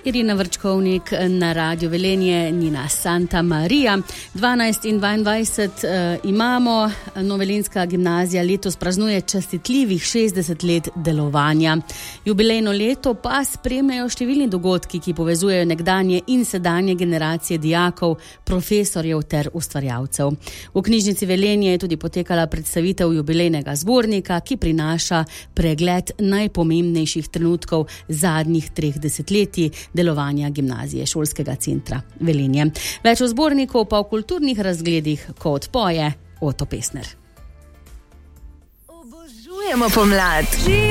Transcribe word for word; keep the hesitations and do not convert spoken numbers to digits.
Irina Vrčkovnik na Radio Velenje, Nina Santa Maria. dvanajst in dvaindvajset uh, imamo. Novelinska gimnazija letos praznuje častitljivih šestdeset let delovanja. Jubilejno leto pa spremljajo številni dogodki, ki povezujejo nekdanje in sedanje generacije dijakov, profesorjev ter ustvarjalcev. V knjižnici Velenje je tudi potekala predstavitev jubilejnega zbornika, ki prinaša pregled najpomembnejših trenutkov zadnjih treh desetletij delovanja gimnazije Šolskega centra Velenje. Več o zborniku pa v kulturnih razgledih, ko odpoje Oto Pestner. Obožujemo pomlad.